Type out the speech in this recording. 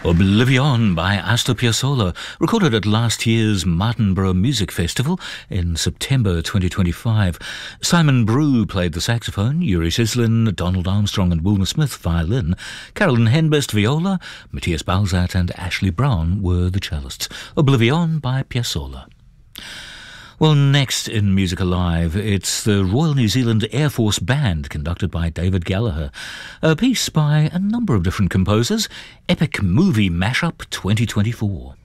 Oblivion by Astor Piazzolla, recorded at last year's Martinborough Music Festival in September 2025. Simon Brew played the saxophone, Yuri Sislin, Donald Armstrong and Wilma Smith violin, Carolyn Henbest viola, Matthias Balzat and Ashley Brown were the cellists. Oblivion by Piazzolla. Well, next in Music Alive, it's the Royal New Zealand Air Force Band, conducted by David Gallagher. A piece by a number of different composers, Epic Movie Mashup 2024.